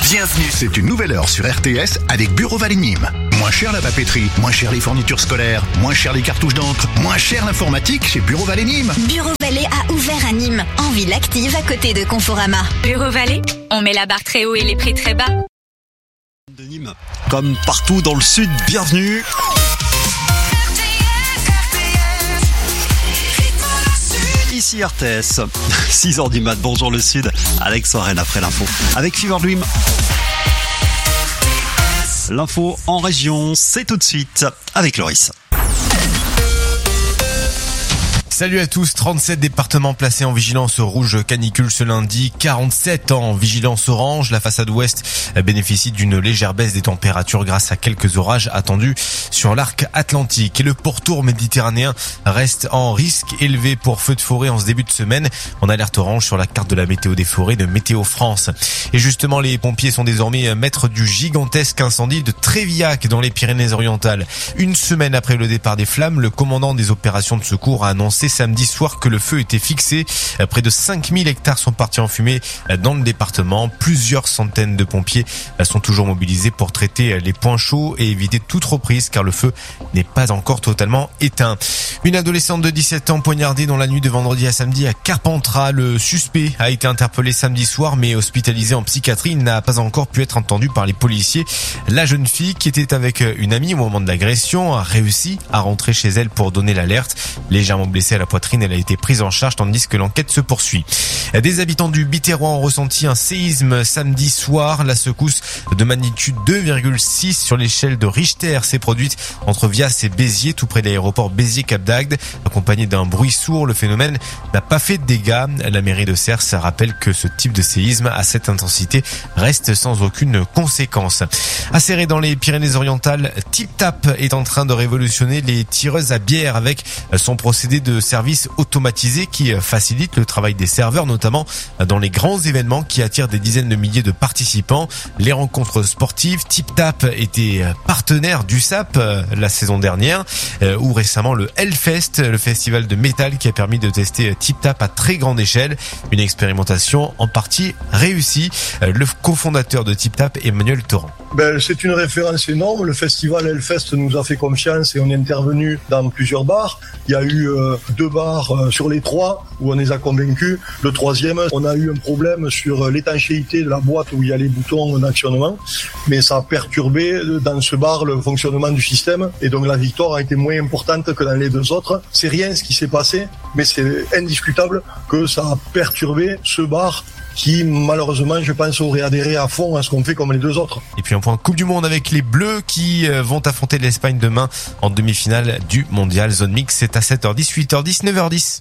Bienvenue, c'est une nouvelle heure sur RTS avec Bureau Vallée Nîmes. Moins cher la papeterie, moins cher les fournitures scolaires, moins cher les cartouches d'encre, moins cher l'informatique chez Bureau Vallée Nîmes. Bureau Vallée a ouvert à Nîmes, en ville active à côté de Conforama. Bureau Vallée, on met la barre très haut et les prix très bas. De Nîmes, comme partout dans le sud, bienvenue. Ici RTS, 6h du mat, bonjour le sud, Alex Warren après l'info, avec Fever Dream. L'info en région, c'est tout de suite avec Loris. Salut à tous, 37 départements placés en vigilance rouge canicule ce lundi, 47 en vigilance orange. La façade ouest bénéficie d'une légère baisse des températures grâce à quelques orages attendus sur l'arc atlantique. Et le pourtour méditerranéen reste en risque élevé pour feux de forêt en ce début de semaine, en alerte orange sur la carte de la météo des forêts de Météo France. Et justement, les pompiers sont désormais maîtres du gigantesque incendie de Trévillac dans les Pyrénées-Orientales. Une semaine après le départ des flammes, le commandant des opérations de secours a annoncé samedi soir que le feu était fixé. Près de 5000 hectares sont partis en fumée dans le département. Plusieurs centaines de pompiers sont toujours mobilisés pour traiter les points chauds et éviter toute reprise car le feu n'est pas encore totalement éteint. Une adolescente de 17 ans poignardée dans la nuit de vendredi à samedi à Carpentras. Le suspect a été interpellé samedi soir mais hospitalisé en psychiatrie. Il n'a pas encore pu être entendu par les policiers. La jeune fille qui était avec une amie au moment de l'agression a réussi à rentrer chez elle pour donner l'alerte. Légèrement blessée à la poitrine, elle a été prise en charge tandis que l'enquête se poursuit. Des habitants du Biterrois ont ressenti un séisme samedi soir. La secousse de magnitude 2,6 sur l'échelle de Richter s'est produite entre Vias et Béziers, tout près de l'aéroport Béziers-Cap d'Agde. Accompagné d'un bruit sourd, le phénomène n'a pas fait de dégâts. La mairie de Cers rappelle que ce type de séisme à cette intensité reste sans aucune conséquence. À Céret dans les Pyrénées-Orientales, Tip Tap est en train de révolutionner les tireuses à bière avec son procédé de service automatisé qui facilite le travail des serveurs, notamment dans les grands événements qui attirent des dizaines de milliers de participants. Les rencontres sportives, Tip Tap était partenaire du SAP la saison dernière, ou récemment le Hellfest, le festival de métal qui a permis de tester Tip Tap à très grande échelle. Une expérimentation en partie réussie. Le cofondateur de Tip Tap, Emmanuel Torrent. C'est une référence énorme. Le festival Hellfest nous a fait confiance et on est intervenu dans plusieurs bars. Il y a eu 2 bars sur les 3 où on les a convaincus. Le 3e, on a eu un problème sur l'étanchéité de la boîte où il y a les boutons d'actionnement, mais ça a perturbé dans ce bar le fonctionnement du système et donc la victoire a été moins importante que dans les 2 autres. C'est rien ce qui s'est passé, mais c'est indiscutable que ça a perturbé ce bar qui, malheureusement, je pense, aurait adhéré à fond à ce qu'on fait comme les 2 autres. Et puis un point Coupe du Monde avec les Bleus qui vont affronter l'Espagne demain en demi-finale du Mondial. Zone Mix, c'est à 7h10, 8h10, 9h10.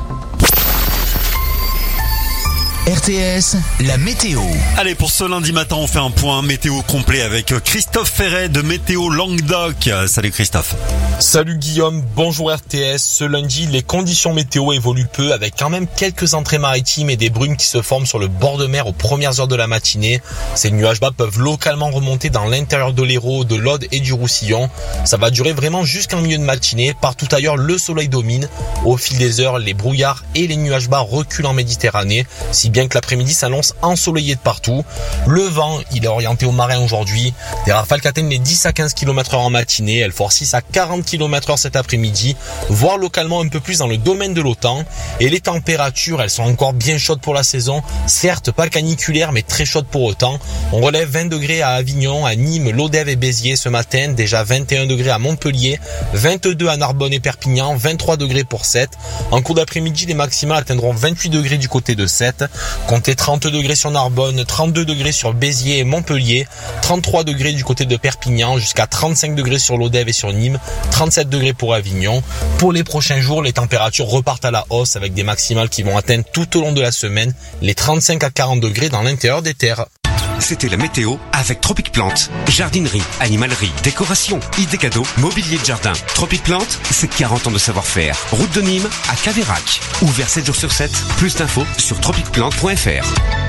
RTS, la météo. Allez, pour ce lundi matin, on fait un point météo complet avec Christophe Ferret de Météo Languedoc. Salut Christophe. Salut Guillaume, bonjour RTS. Ce lundi, les conditions météo évoluent peu avec quand même quelques entrées maritimes et des brumes qui se forment sur le bord de mer aux premières heures de la matinée. Ces nuages bas peuvent localement remonter dans l'intérieur de l'Hérault, de l'Aude et du Roussillon. Ça va durer vraiment jusqu'en milieu de matinée. Partout ailleurs, le soleil domine. Au fil des heures, les brouillards et les nuages bas reculent en Méditerranée, si bien que l'après-midi s'annonce ensoleillé de partout. Le vent, il est orienté au marin aujourd'hui. Des rafales qui atteignent les 10 à 15 km/h en matinée. Elles forcissent à 40 km/h cet après-midi, voire localement un peu plus dans le domaine de l'OTAN. Et les températures, elles sont encore bien chaudes pour la saison. Certes, pas caniculaires, mais très chaudes pour autant. On relève 20 degrés à Avignon, à Nîmes, Lodève et Béziers ce matin. Déjà 21 degrés à Montpellier, 22 à Narbonne et Perpignan, 23 degrés pour Sète. En cours d'après-midi, les maximales atteindront 28 degrés du côté de Sète. Comptez 30 degrés sur Narbonne, 32 degrés sur Béziers et Montpellier, 33 degrés du côté de Perpignan, jusqu'à 35 degrés sur Lodève et sur Nîmes, 37 degrés pour Avignon. Pour les prochains jours, les températures repartent à la hausse avec des maximales qui vont atteindre tout au long de la semaine les 35 à 40 degrés dans l'intérieur des terres. C'était la météo avec Tropic Plante. Jardinerie, animalerie, décoration, idées cadeaux, mobilier de jardin. Tropic Plante, c'est 40 ans de savoir-faire. Route de Nîmes à Caveyrac. Ouvert 7 jours sur 7. Plus d'infos sur tropicplante.fr.